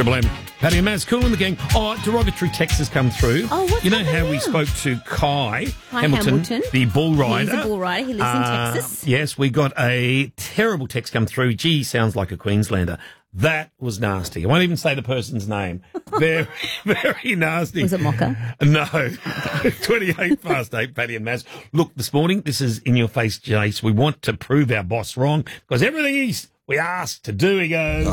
Triple M. Paddy and Maz, Cool in the gang. Oh, derogatory text has come through. Oh, what's You know happening how we now? spoke to Kai Hamilton. the bull rider. He's a bull rider. He lives in Texas. Yes, we got a terrible text come through. Gee, sounds like a Queenslander. That was nasty. I won't even say the person's name. Very, very nasty. Was it Mocha? No. 8:28, Paddy and Maz. Look, this morning, this is in your face, Jace. We want to prove our boss wrong because everything we asked to do, he goes,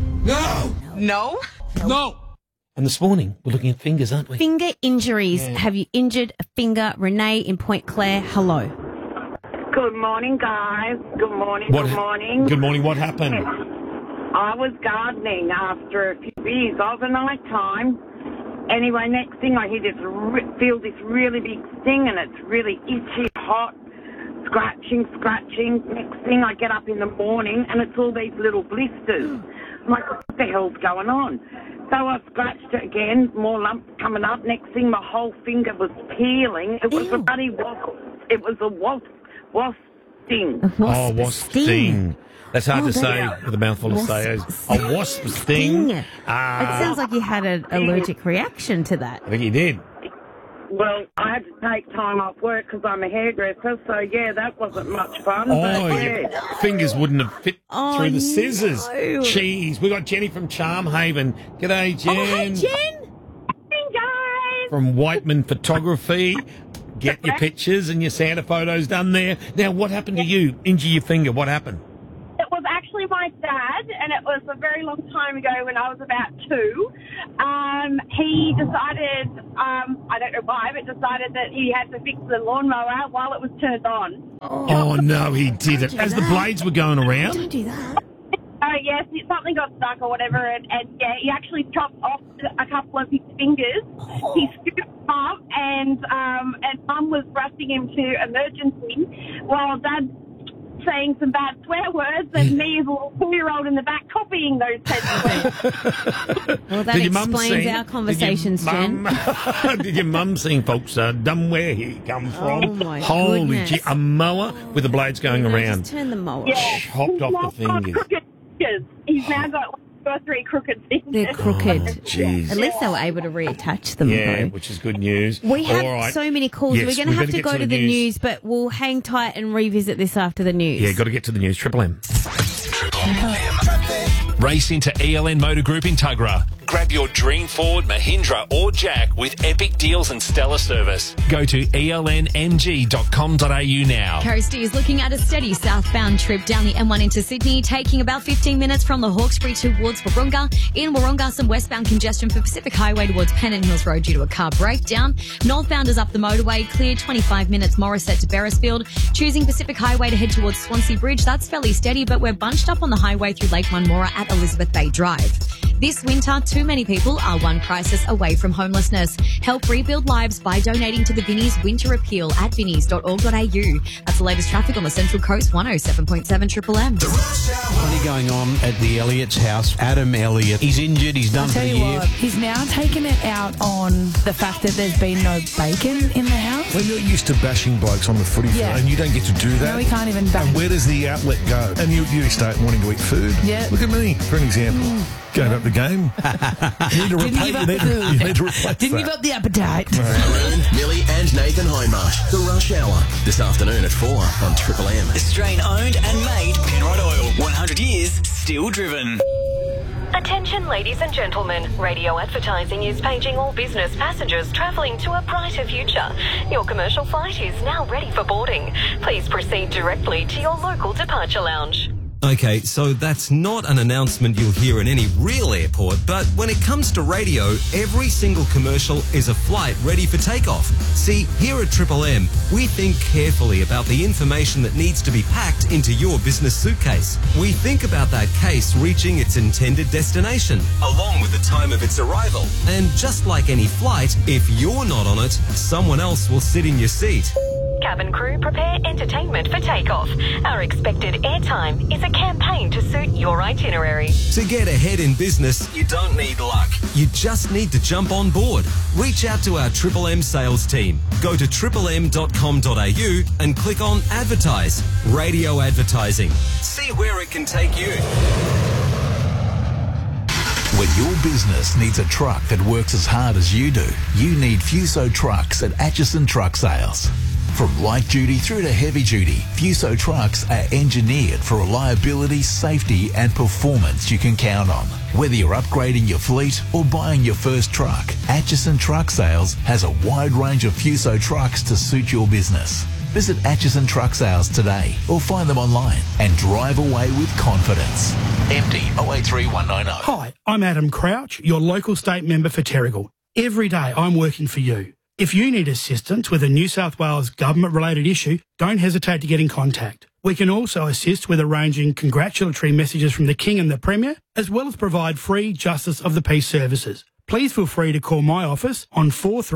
No? no. And this morning, we're looking at fingers, aren't we? Finger injuries. Have you injured a finger? Renee in Point Clare, hello. Good morning, guys. Good morning. What- Good morning. Good morning. What happened? I was gardening after a few years of the night time. Anyway, next thing I hear feel this really big sting, and it's really itchy, hot, scratching. Next thing I get up in the morning, and it's all these little blisters. I'm like, what the hell's going on? So I scratched it again, more lumps coming up. Next thing, my whole finger was peeling. It was a bloody wasp. It was a wasp sting. Wasp sting. That's hard to say with a mouthful of sayos. A wasp sting. It sounds like you had an allergic reaction to that. I think he did. Well, I had to take time off work because I'm a hairdresser, so yeah, that wasn't much fun. Oh, but your yeah. fingers wouldn't have fit through the scissors. no. Jeez, we got Jenny from Charmhaven. G'day, Jen. Oh, hey, Jen. Hey, guys! From Whiteman Photography. Get your pictures and your Santa photos done there. Now, what happened to you? Injure your finger. What happened? It was actually my dad, and it was a very long time ago when I was about 2. He decided, I don't know why, but decided that he had to fix the lawnmower while it was turned on. Oh, no, he didn't. As the blades were going around. Don't do that. Oh, yes, something got stuck or whatever, and yeah, he actually chopped off a couple of his fingers. He scooped them up, and Mum was rushing him to emergency while Dad saying some bad swear words, and me as a little 2-year-old in the back copying those swear words. Well, that Did your mum explains sing? our conversations, Jen. Did your mum sing, folks? Dumb where he come from. Oh, my Holy goodness. gee, a mower with the blades going No, around. Just turn the mower. Yeah. Chopped off the He's now got fingers. crooked fingers. He's now got 2 or 3 crooked fingers. They're crooked. Jeez. At least they were able to reattach them. Yeah, though. which is good news. We have All right. so many calls. Yes, We're going we to have better to get go to to the the news. news, but we'll hang tight and revisit this after the news. Yeah, got to get to the news. Triple M. Race into ELN Motor Group in Tuggerah. Grab your dream Ford, Mahindra or Jack with epic deals and stellar service. Go to elnmg.com.au now. Coastie is looking at a steady southbound trip down the M1 into Sydney, taking about 15 minutes from the Hawkesbury towards Warunga. In Warunga, some westbound congestion for Pacific Highway towards Pennant Hills Road due to a car breakdown. Northbound is up the motorway, cleared 25 minutes Morisset to Beresfield. Choosing Pacific Highway to head towards Swansea Bridge, that's fairly steady, but we're bunched up on the highway through Lake Munmora at Elizabeth Bay Drive. This winter, too many people are one crisis away from homelessness. Help rebuild lives by donating to the Vinnies Winter Appeal at vinnies.org.au. That's the latest traffic on the Central Coast, 107.7 Triple M. Plenty going on at the Elliott's house. Adam Elliott, he's injured, he's done for Tell the you year. what, he's now taken it out on the fact that there's been no bacon in the house. When you're used to bashing blokes on the footy field Yeah. and you don't get to do that. No, he can't even bash. And where does the outlet go? And you start wanting to eat food. Yeah. Look at me, for an example. Going up the game. You need to Didn't give up you food. need to replace Didn't that. give up the appetite. Millie and Nathan Hindmarsh. The Rush Hour. This afternoon at 4 on Triple M. Australian owned and made Penrod Oil. 100 years, still driven. Attention ladies and gentlemen, radio advertising is paging all business passengers travelling to a brighter future. Your commercial flight is now ready for boarding. Please proceed directly to your local departure lounge. Okay, so that's not an announcement you'll hear in any real airport, but when it comes to radio, every single commercial is a flight ready for takeoff. See, here at Triple M, we think carefully about the information that needs to be packed into your business suitcase. We think about that case reaching its intended destination, along with the time of its arrival. And just like any flight, if you're not on it, someone else will sit in your seat. Cabin crew, prepare entertainment for takeoff. Our expected airtime is a campaign to suit your itinerary. To get ahead in business, you don't need luck. You just need to jump on board. Reach out to our Triple M sales team. Go to triplem.com.au and click on Advertise. Radio advertising. See where it can take you. When your business needs a truck that works as hard as you do, you need Fuso trucks at Atchison Truck Sales. From light duty through to heavy duty, Fuso trucks are engineered for reliability, safety and performance you can count on. Whether you're upgrading your fleet or buying your first truck, Atchison Truck Sales has a wide range of Fuso trucks to suit your business. Visit Atchison Truck Sales today or find them online and drive away with confidence. MD 083190. Hi, I'm Adam Crouch, your local state member for Terrigal. Every day I'm working for you. If you need assistance with a New South Wales government-related issue, don't hesitate to get in contact. We can also assist with arranging congratulatory messages from the King and the Premier, as well as provide free Justice of the Peace services. Please feel free to call my office on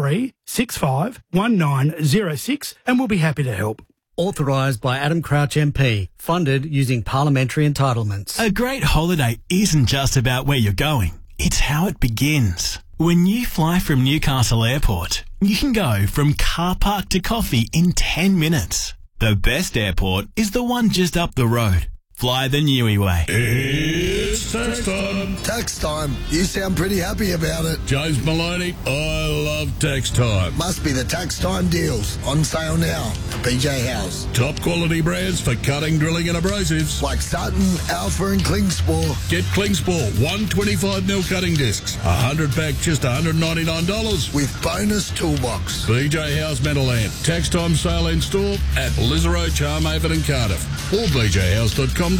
4365 1906 and we'll be happy to help. Authorised by Adam Crouch MP. Funded using parliamentary entitlements. A great holiday isn't just about where you're going. It's how it begins. When you fly from Newcastle Airport, you can go from car park to coffee in 10 minutes. The best airport is the one just up the road. Fly the Newey way. It's tax time. Tax time. You sound pretty happy about it. James Maloney, I love tax time. Must be the tax time deals. On sale now at BJ House. Top quality brands for cutting, drilling and abrasives. Like Sutton, Alpha and Klingspor. Get Klingspor 125mm cutting discs. 100 pack just $199. With bonus toolbox. BJ House Meadowland. Tax time sale in store at Lisero, Charmhaven and Cardiff. Or bjhouse.com.au.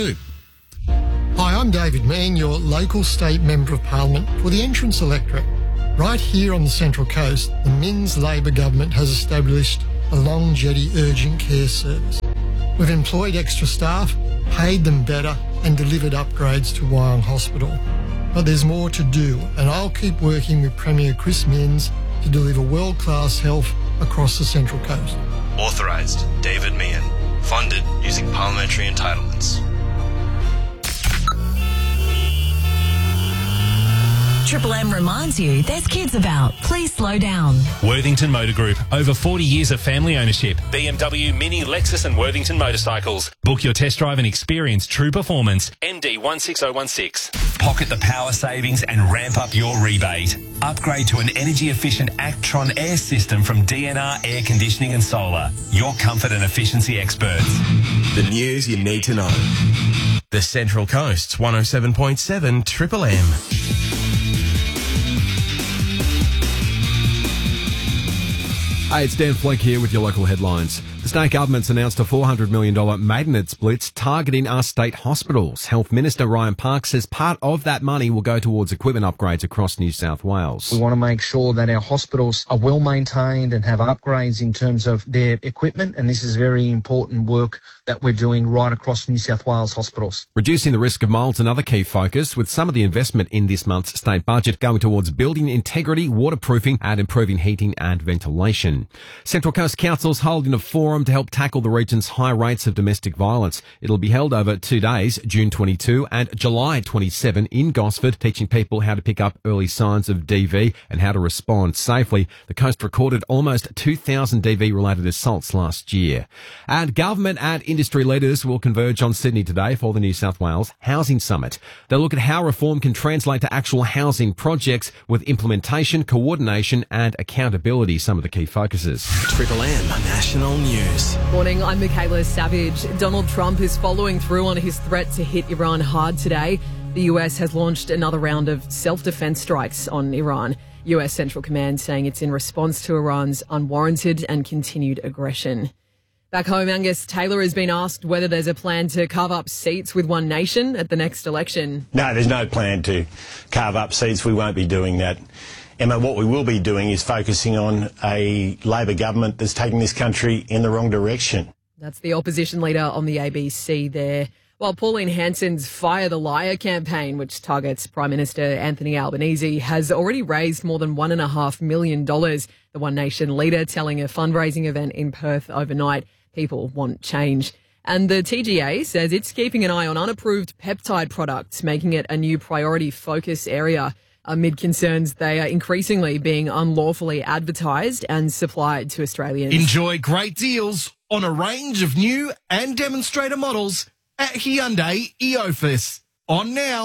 Hi, I'm David Mean, your local state Member of Parliament for the Entrance electorate. Right here on the Central Coast, the Minns Labor government has established a Long Jetty urgent care service. We've employed extra staff, paid them better and delivered upgrades to Wyong Hospital. But there's more to do, and I'll keep working with Premier Chris Minns to deliver world-class health across the Central Coast. Authorised, David Meehan. Funded using parliamentary entitlements. Triple M reminds you there's kids about. Please slow down. Worthington Motor Group. Over 40 years of family ownership. BMW, Mini, Lexus and Worthington motorcycles. Book your test drive and experience true performance. MD 16016. Pocket the power savings and ramp up your rebate. Upgrade to an energy-efficient Actron air system from DNR Air Conditioning and Solar. Your comfort and efficiency experts. The news you need to know. The Central Coast's 107.7 Triple M. Hey, it's Dan Fleck here with your local headlines. The state government's announced a $400 million maintenance blitz targeting our state hospitals. Health Minister Ryan Parks says part of that money will go towards equipment upgrades across New South Wales. We want to make sure that our hospitals are well maintained and have upgrades in terms of their equipment, and this is very important work that we're doing right across New South Wales hospitals. Reducing the risk of mold's another key focus, with some of the investment in this month's state budget going towards building integrity, waterproofing and improving heating and ventilation. Central Coast Council's holding a forum to help tackle the region's high rates of domestic violence. It'll be held over 2 days, June 22 and July 27 in Gosford, teaching people how to pick up early signs of DV and how to respond safely. The coast recorded almost 2,000 DV-related assaults last year. And government and industry leaders will converge on Sydney today for the New South Wales Housing Summit. They'll look at how reform can translate to actual housing projects with implementation, coordination and accountability, some of the key focuses. Triple M National News. Morning, I'm Michaela Savage. Donald Trump is following through on his threat to hit Iran hard today. The US has launched another round of self-defense strikes on Iran. US Central Command saying it's in response to Iran's unwarranted and continued aggression. Back home, Angus Taylor has been asked whether there's a plan to carve up seats with One Nation at the next election. No, there's no plan to carve up seats. We won't be doing that. Emma, what we will be doing is focusing on a Labor government that's taking this country in the wrong direction. That's the opposition leader on the ABC there. While Pauline Hanson's Fire the Liar campaign, which targets Prime Minister Anthony Albanese, has already raised more than $1.5 million. The One Nation leader telling a fundraising event in Perth overnight, people want change. And the TGA says it's keeping an eye on unapproved peptide products, making it a new priority focus area. Amid concerns they are increasingly being unlawfully advertised and supplied to Australians. Enjoy great deals on a range of new and demonstrator models at Hyundai Eofus. On now.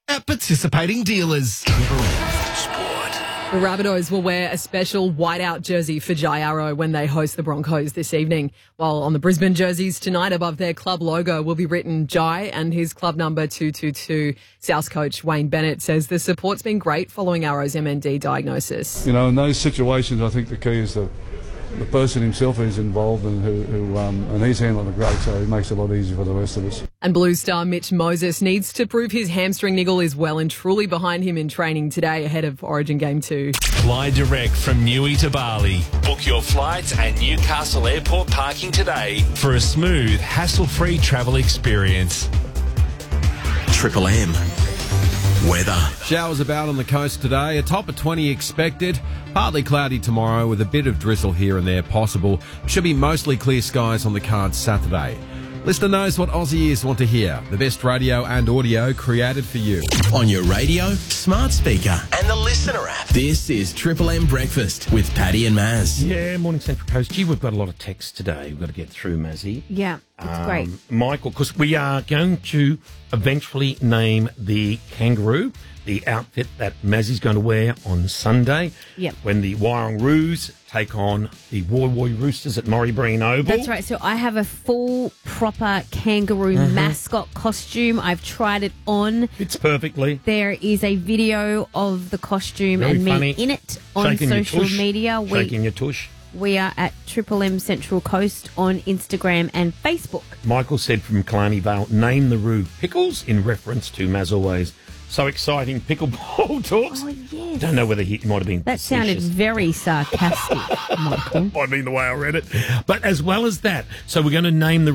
at participating dealers. The Rabbitohs will wear a special whiteout jersey for Jai Arrow when they host the Broncos this evening, while on the Brisbane jerseys tonight above their club logo will be written Jai and his club number 222. South coach Wayne Bennett says the support's been great following Arrow's MND diagnosis. You know, in those situations, I think the key is the person himself who's involved and and he's handling it great, so it makes it a lot easier for the rest of us. And Blue star Mitch Moses needs to prove his hamstring niggle is well and truly behind him in training today ahead of Origin Game 2. Fly direct from Newey to Bali. Book your flights and Newcastle Airport parking today for a smooth, hassle-free travel experience. Triple M. Weather. Showers about on the coast today. A top of 20 expected. Partly cloudy tomorrow with a bit of drizzle here and there possible. Should be mostly clear skies on the cards Saturday. Listener knows what Aussie ears want to hear. The best radio and audio created for you. On your radio, smart speaker, and the Listener app. This is Triple M Breakfast with Paddy and Maz. Yeah, morning Central Coast. Gee, we've got a lot of text today. We've got to get through, Mazzy. Yeah, that's great. Michael, because we are going to eventually name the kangaroo, the outfit that Mazzy's going to wear on Sunday. Yep. When the Warangroos take on the Woy Roosters at Murray Breen Oval. That's right. So I have a full, proper kangaroo mascot costume. I've tried it on. Fits perfectly. There is a video of the costume Very and funny. me in it on Shaking your social tush. media. Shaking your tush. We are at Triple M Central Coast on Instagram and Facebook. Michael said from Killarney Vale, name the Roo Pickles in reference to Maz Always. So exciting, pickleball talks. Oh, yes. Don't know whether he might have been That sounded facetious. very sarcastic, Michael. Might have been the way I read it. But as well as that, so we're going to name the